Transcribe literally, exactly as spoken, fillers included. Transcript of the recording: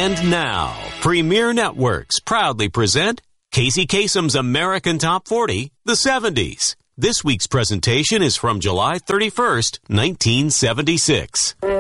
And now, Premier Networks proudly present Casey Kasem's American Top forty, the seventies. This week's presentation is from July thirty-first, nineteen seventy-six.